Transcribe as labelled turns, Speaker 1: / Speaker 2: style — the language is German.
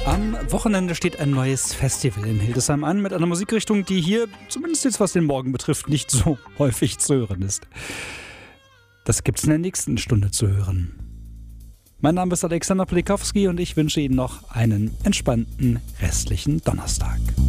Speaker 1: Am Wochenende steht ein neues Festival in Hildesheim an mit einer Musikrichtung, die hier, zumindest jetzt was den Morgen betrifft, nicht so häufig zu hören ist. Das gibt's in der nächsten Stunde zu hören. Mein Name ist Alexander Polikowski und ich wünsche Ihnen noch einen entspannten restlichen Donnerstag.